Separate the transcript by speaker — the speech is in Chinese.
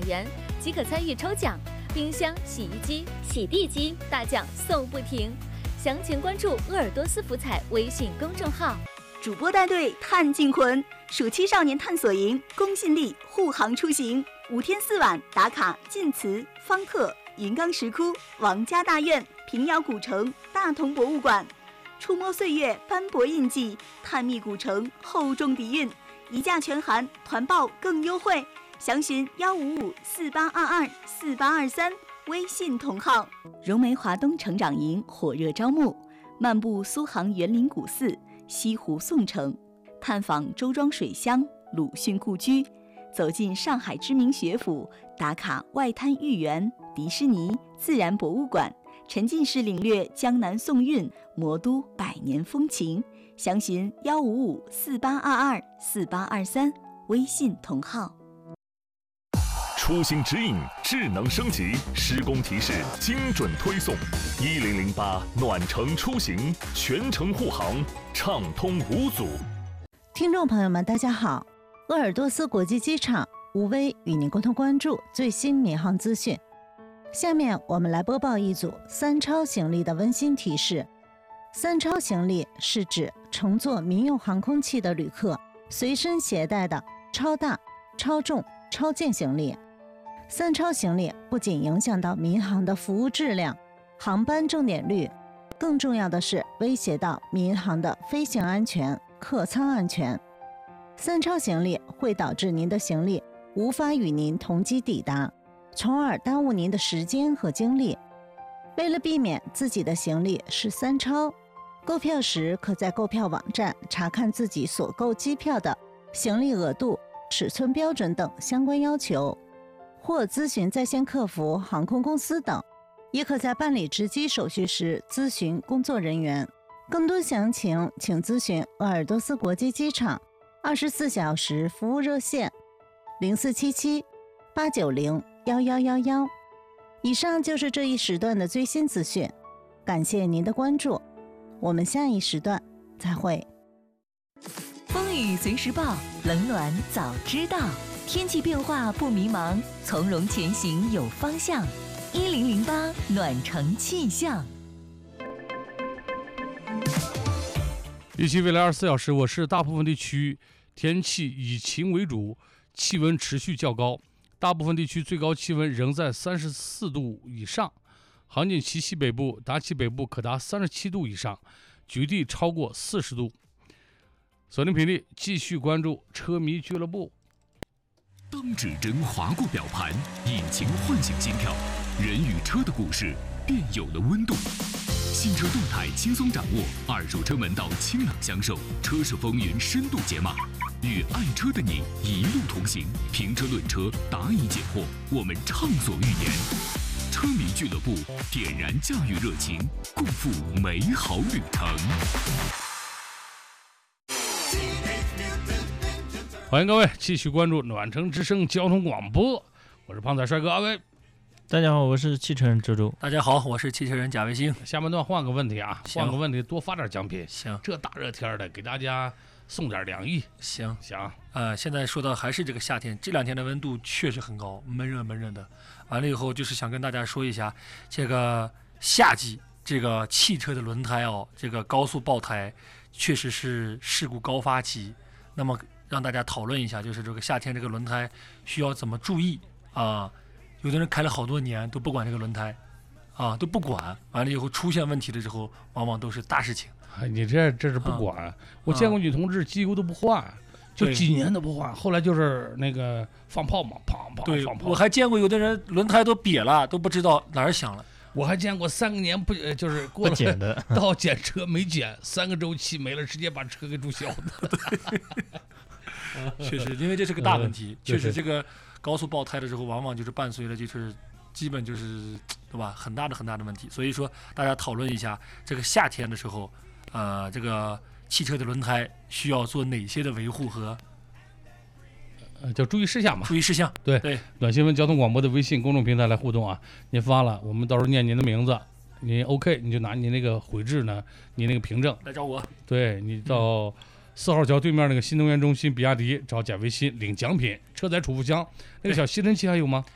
Speaker 1: 元即可参与抽奖，冰箱、洗衣机、洗地机大奖送不停。详情关注鄂尔多斯福彩微信公众号。
Speaker 2: 主播带队探净魂，暑期少年探索营，公信力护航出行，5天4晚打卡晋祠、方特、银冈石窟、王家大院、平遥古城、大同博物馆，触摸岁月斑驳印记，探秘古城厚重底蕴，一价全含，团报更优惠，详询15548224823微信同号。融媒华东成长营火热招募，漫步苏杭园林古寺、西湖宋城，探访周庄水乡、鲁迅故居，走进上海知名学府，打卡外滩豫园、迪士尼、自然博物馆，沉浸式领略江南宋韵、魔都百年风情。详询15548224823微信同号。
Speaker 3: 出行指引智能升级，施工提示精准推送，1008暖城出行，全程护航，畅通无阻。
Speaker 4: 听众朋友们，大家好，鄂尔多斯国际机场吴威与您共同关注最新民航资讯。下面我们来播报一组3超行李的温馨提示。3超行李是指乘坐民用航空器的旅客随身携带的超大、超重、超件行李。3超行李不仅影响到民航的服务质量、航班正点率，更重要的是威胁到民航的飞行安全、客舱安全。3超行李会导致您的行李无法与您同机抵达，从而耽误您的时间和精力。为了避免自己的行李是3超，购票时可在购票网站查看自己所购机票的行李额度、尺寸标准等相关要求，或咨询在线客服、航空公司等，也可在办理值机手续时咨询工作人员。更多详情请咨询鄂尔多斯国际机场24小时服务热线0477-890-1111。以上就是这一时段的最新资讯，感谢您的关注，我们下一时段再会。
Speaker 5: 风雨随时报，冷暖早知道，天气变化不迷茫，从容前行有方向。1008暖城气象。
Speaker 6: 预计未来24小时，我市大部分地区天气以晴为主，气温持续较高，大部分地区最高气温仍在34度以上，杭锦旗西北部、达旗北部可达37度以上，局地超过40度。锁定频率，继续关注车迷俱乐部。
Speaker 3: 当指针划过表盘，引擎唤醒心跳，人与车的故事便有了温度。新车动态轻松掌握，二手车门道清朗相授，车市风云深度解码，与爱车的你一路同行。评车论车，答疑解惑，我们畅所欲言。车迷俱乐部点燃驾驭热情，共赴美好旅程。
Speaker 6: 欢迎各位继续关注暖城之声交通广播，我是胖仔帅哥阿威。
Speaker 7: 大家好，我是汽车人周周。
Speaker 8: 大家好，我是汽车人贾卫星。
Speaker 6: 下半段换个问题啊，换个问题，多发点奖品。
Speaker 8: 行，
Speaker 6: 这大热天的，给大家送点凉意。
Speaker 8: 行。现在说到还是这个夏天，这2天的温度确实很高，闷热的。完了以后，就是想跟大家说一下，这个夏季这个汽车的轮胎这个高速爆胎确实是事故高发期。那么让大家讨论一下，就是这个夏天这个轮胎需要怎么注意啊？有的人开了好多年都不管这个轮胎啊，都不管，完了以后出现问题的时候，往往都是大事情。
Speaker 6: 你这是不管，我见过女同志机油都不换，就几年都不换，后来就是那个放炮嘛，砰
Speaker 8: 对，
Speaker 6: 放炮。
Speaker 8: 我还见过有的人轮胎都瘪了，都不知道哪儿响了。
Speaker 6: 我还见过3个年就是过了
Speaker 7: 检的，
Speaker 6: 到检车没检，3个周期没了，直接把车给注销的。
Speaker 8: 确实，因为这是个大问题，确实这个高速爆胎的时候，往往就是伴随了就是基本就是对吧，很大的问题。所以说，大家讨论一下这个夏天的时候，这个汽车的轮胎需要做哪些的维护和
Speaker 6: 叫注意事项嘛？
Speaker 8: 注意事项。对，
Speaker 6: 暖新闻交通广播的微信公众平台来互动啊！您发了，我们到时候念您的名字，您 OK， 你就拿你那个回执呢，你那个凭证
Speaker 8: 来找我。
Speaker 6: 对，你到4号桥对面那个新能源中心比亚迪找贾维新领奖品，车载储物箱，那个小吸尘器还有吗？